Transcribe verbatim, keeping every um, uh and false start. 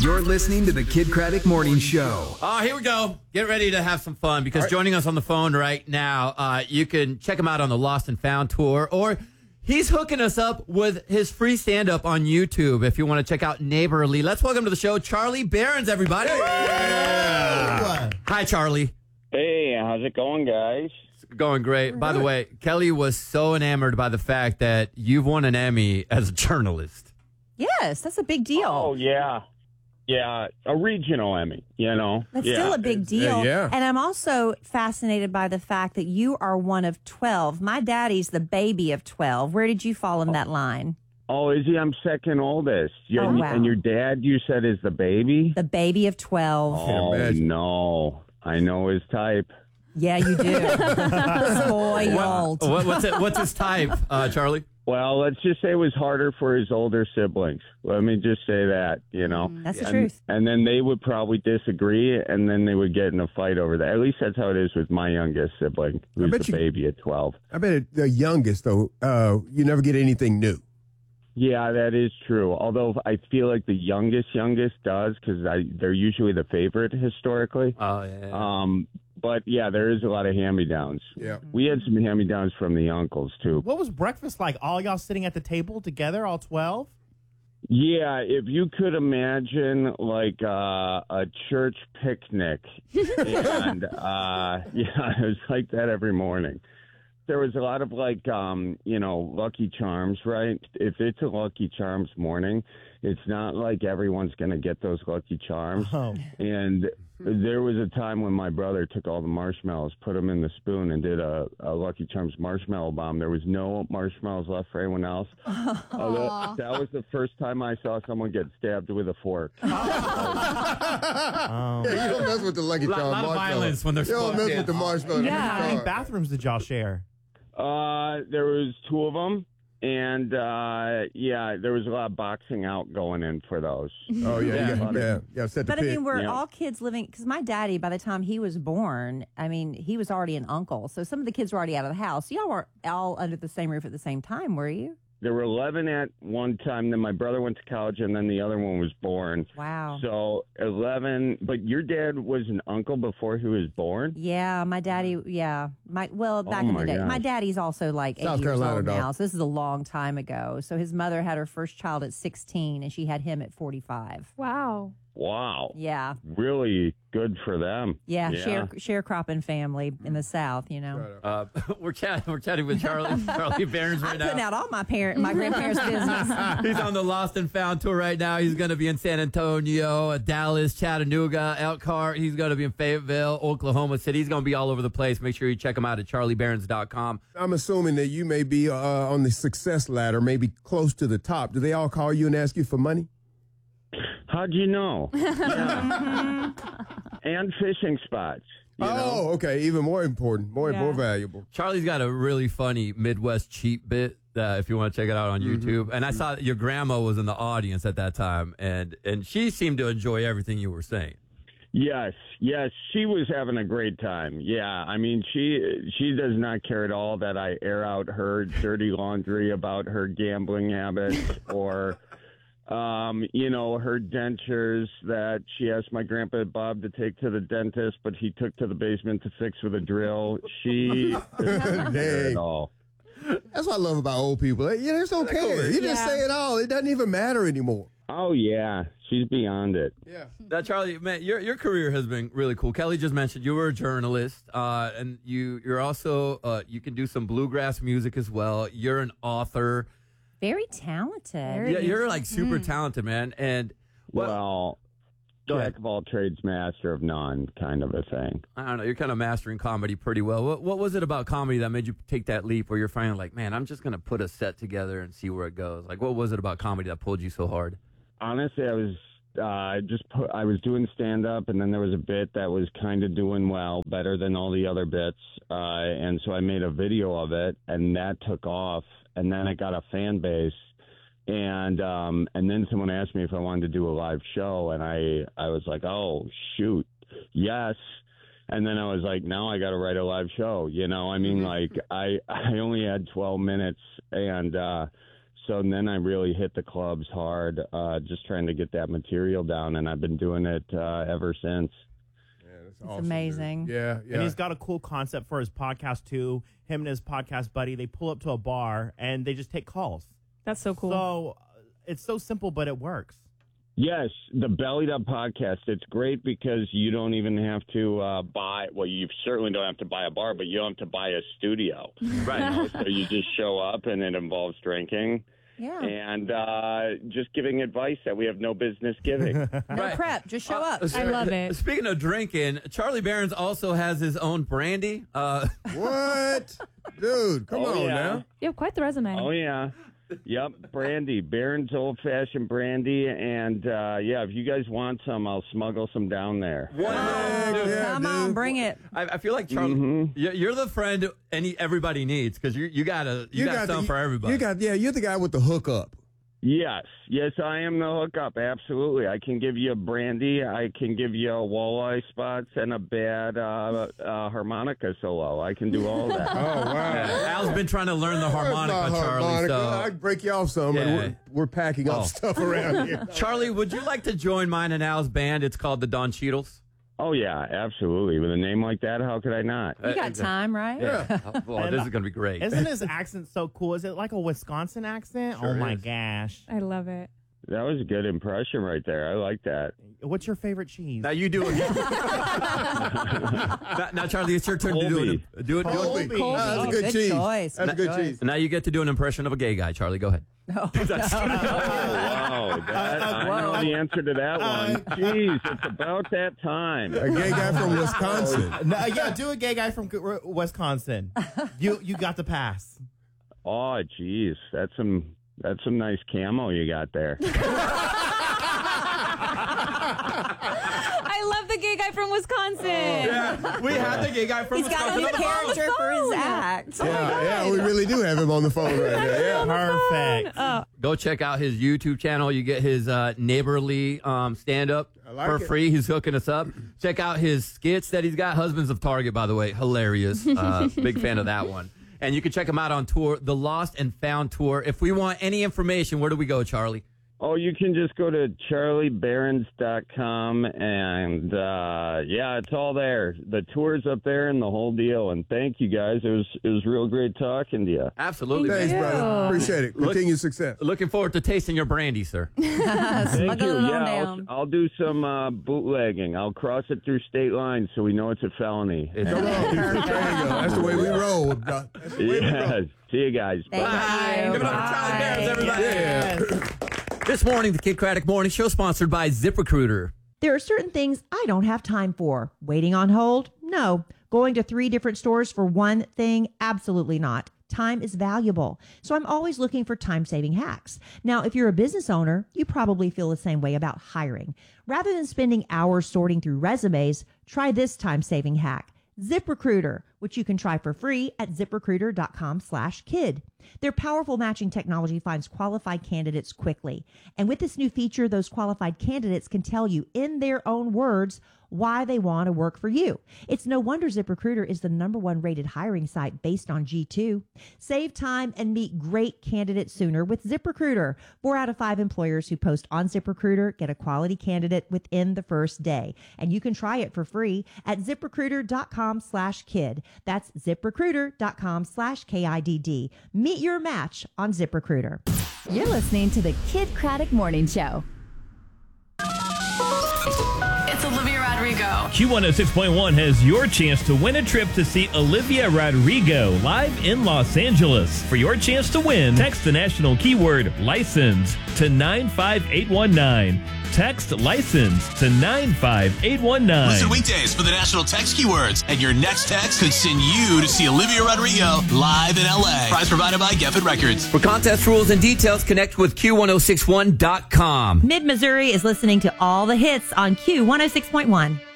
You're listening to the Kid Craddock Morning Show. Oh, here we go. Get ready to have some fun because right. Joining us on the phone right now, uh, you can check him out on the Lost and Found tour, or he's hooking us up with his free stand-up on YouTube if you want to check out Neighborly. Let's welcome to the show Charlie Berens, everybody. Yeah. Hi, Charlie. Hey, how's it going, guys? It's going great. We're By good. the way, Kelly was so enamored by the fact that you've won an Emmy as a journalist. Yes, that's a big deal. Oh, yeah. Yeah, a regional Emmy, you know. That's yeah. still a big deal. Yeah, yeah. And I'm also fascinated by the fact that you are one of twelve. My daddy's the baby of twelve. Where did you fall in oh. that line? Oh, is he? I'm second oldest. You're, oh, wow. And your dad, you said, is the baby? The baby of twelve. Oh, no. I know his type. Yeah, you do. Spoiled. What, what's, it, what's his type, uh, Charlie? Well, let's just say it was harder for his older siblings. Let me just say that, you know. That's the and, truth. And then they would probably disagree, and then they would get in a fight over that. At least that's how it is with my youngest sibling, who's the you, baby at twelve. I bet it, the youngest, though, uh, you never get anything new. Yeah, that is true. Although I feel like the youngest, youngest does, because they're usually the favorite historically. Oh, yeah. Um, but, yeah, there is a lot of hand-me-downs. Yeah. We had some hand-me-downs from the uncles, too. What was breakfast like? All y'all sitting at the table together, all twelve? Yeah, if you could imagine, like, uh, a church picnic. and, uh, yeah, it was like that every morning. There was a lot of, like, um, you know, Lucky Charms, right? If it's a Lucky Charms morning, it's not like everyone's going to get those Lucky Charms. Oh. And there was a time when my brother took all the marshmallows, put them in the spoon, and did a, a Lucky Charms marshmallow bomb. There was no marshmallows left for anyone else. Although, that was the first time I saw someone get stabbed with a fork. um, yeah, you don't mess with the Lucky Charms. A lot of violence when they're You don't mess with the marshmallows. Yeah. How many bathrooms did y'all share? Uh, there was two of them, and uh, yeah, there was a lot of boxing out going in for those. Oh yeah, Yeah. yeah, yeah. yeah set the But I pit. mean, we're Yeah. all kids living, because my daddy, by the time he was born, I mean, he was already an uncle. So some of the kids were already out of the house. Y'all were all under the same roof at the same time, were you? There were eleven at one time. Then my brother went to college, and then the other one was born. Wow. So eleven. But your dad was an uncle before he was born? Yeah, my daddy, yeah. My Well, back Oh, in my the day. gosh. My daddy's also like eight South years Carolina, old dog. now. So this is a long time ago. So his mother had her first child at sixteen, and she had him at forty-five. Wow. Wow. Yeah. Really good for them. Yeah, Yeah. share sharecropping family in the South, you know. Uh, we're, chatting, we're chatting with Charlie, Charlie Berens right I'm now. putting out all my parent, my grandparents' business. He's on the Lost and Found tour right now. He's going to be in San Antonio, uh, Dallas, Chattanooga, Elkhart. He's going to be in Fayetteville, Oklahoma City. He's going to be all over the place. Make sure you check him out at charlie berens dot com. I'm assuming that you may be uh, on the success ladder, maybe close to the top. Do they all call you and ask you for money? How'd you know? Yeah. And fishing spots. You oh, know? okay. Even more important, more Yeah. more valuable. Charlie's got a really funny Midwest cheap bit uh, if you want to check it out on Mm-hmm. YouTube. And I saw that your grandma was in the audience at that time, and, and she seemed to enjoy everything you were saying. Yes, yes, she was having a great time. Yeah, I mean, she she does not care at all that I air out her dirty laundry about her gambling habits or, um, you know, her dentures that she asked my grandpa Bob to take to the dentist, but he took to the basement to fix with a drill. She doesn't care at all. That's what I love about old people. You just don't care. You just Yeah. say it all. It doesn't even matter anymore. Oh yeah, she's beyond it. Yeah. Now, Charlie, man, your your career has been really cool. Kelly just mentioned you were a journalist, uh, and you you're also uh, you can do some bluegrass music as well. You're an author. Very talented. Very Yeah, you're like Mm. super talented, man. And well, Well, Go ahead. jack of all trades, master of none, kind of a thing. I don't know. You're kind of mastering comedy pretty well. What what was it about comedy that made you take that leap where you're finally like, man, I'm just gonna put a set together and see where it goes? Like, what was it about comedy that pulled you so hard? Honestly, I was uh, just put, I was doing stand up, and then there was a bit that was kind of doing well, better than all the other bits, uh, and so I made a video of it, and that took off, and then it got a fan base, and um, and then someone asked me if I wanted to do a live show, and I I was like, oh shoot, yes. And then I was like, now I got to write a live show. You know, I mean, like I I only had twelve minutes, and uh, so then I really hit the clubs hard, uh, just trying to get that material down, and I've been doing it uh, ever since. Yeah, that's It's awesome, amazing. dude. Yeah, yeah. And he's got a cool concept for his podcast, too. Him and his podcast buddy, they pull up to a bar, and they just take calls. That's so cool. So uh, it's so simple, but it works. Yes, the Bellied Up podcast. It's great because you don't even have to uh, buy. Well, you certainly don't have to buy a bar, but you don't have to buy a studio, right? So you just show up, and it involves drinking, Yeah. and uh, just giving advice that we have no business giving. No Right. prep. Just show up. I love it. Speaking of drinking, Charlie Barons also has his own brandy. Uh, What? Dude, come Oh, on yeah. now. You have quite the resume. Oh yeah, yep, brandy, Barron's Old Fashioned brandy, and uh, yeah, if you guys want some, I'll smuggle some down there. one Heck yeah, Come on, dude. bring it. I, I feel like Charlie, Mhm. you- you're the friend any everybody needs because you you got a you, got, something the, for everybody. You got, yeah, you're the guy with the hookup. Yes, yes, I am the hookup. Absolutely, I can give you a brandy, I can give you a walleye spots, and a bad uh, uh, harmonica solo. I can do all that. Oh, wow. Al's been trying to learn the harmonica, That's not Charlie. harmonica. So, I can break you off some, Yeah. and we're, we're packing up Oh. stuff around here. Charlie, would you like to join mine and Al's band? It's called the Don Cheadles. Oh yeah, absolutely. With a name like that, how could I not? You got time, right? Yeah. Well, And this is going to be great. Isn't his accent so cool? Is it like a Wisconsin accent? Sure oh, my is. gosh. I love it. That was a good impression right there. I like that. What's your favorite cheese? Now you do it. now, now, Charlie, it's your turn to do it. Do it. Do it. Colby. That's a Oh, good, good cheese. choice. That's a Good good choice. cheese. Now you get to do an impression of a gay guy. Charlie, go ahead. Oh, wow. That, I know the answer to that one. Jeez, it's about that time. A gay guy from Wisconsin. No, yeah, do a gay guy from Wisconsin. You you got the pass. Oh, jeez. That's some that's some nice camo you got there. I love the gay guy from Wisconsin. Yeah, we had the gay guy from He's got a new character for his act. Yeah, yeah, we really do have him on the phone right now. Yeah. Perfect. Oh, Go check out his YouTube channel. You get his uh, neighborly um, stand up I like for it. free. He's hooking us up. Check out his skits that he's got. Husbands of Target, by the way. Hilarious. Uh, big fan of that one. And you can check him out on tour, the Lost and Found Tour. If we want any information, where do we go, Charlie? Oh, you can just go to charlie barons dot com and uh, yeah, it's all there. The tour's up there and the whole deal. And thank you guys. It was it was real great talking to you. Absolutely. Thanks, Ew. brother. Appreciate it. Continued success. Looking forward to tasting your brandy, sir. Thank Smuggle you. it on Yeah, I'll, down. I'll do some uh, bootlegging. I'll cross it through state lines so we know it's a felony. It's- Come on. There you go. That's the way we roll. Doc. That's the way we roll. Yes. See you guys. Thank Bye. you. Give it up for Charlie Barons, everybody. Yeah. This morning, the Kid Craddock Morning Show, sponsored by ZipRecruiter. There are certain things I don't have time for. Waiting on hold? No. Going to three different stores for one thing? Absolutely not. Time is valuable. So I'm always looking for time-saving hacks. Now, if you're a business owner, you probably feel the same way about hiring. Rather than spending hours sorting through resumes, try this time-saving hack. ZipRecruiter, which you can try for free at ziprecruiter.com slash kid. Their powerful matching technology finds qualified candidates quickly. And with this new feature, those qualified candidates can tell you in their own words why they want to work for you. It's no wonder ZipRecruiter is the number one rated hiring site based on G two. Save time and meet great candidates sooner with ZipRecruiter. Four out of five employers who post on ZipRecruiter get a quality candidate within the first day. And you can try it for free at ziprecruiter.com slash kid. That's ziprecruiter.com slash K I D D. Meet your match on ZipRecruiter. You're listening to the Kid Craddock Morning Show. It's Olivia Rodrigo. Q one oh six point one has your chance to win a trip to see Olivia Rodrigo live in Los Angeles. For your chance to win, text the national keyword license to nine five eight one nine. Text license to nine five eight one nine. Listen weekdays for the national text keywords, and your next text could send you to see Olivia Rodrigo live in L A. Prize provided by Geffen Records. For contest rules and details, connect with Q ten sixty-one dot com. Mid-Missouri is listening to all the hits on Q one oh six point one.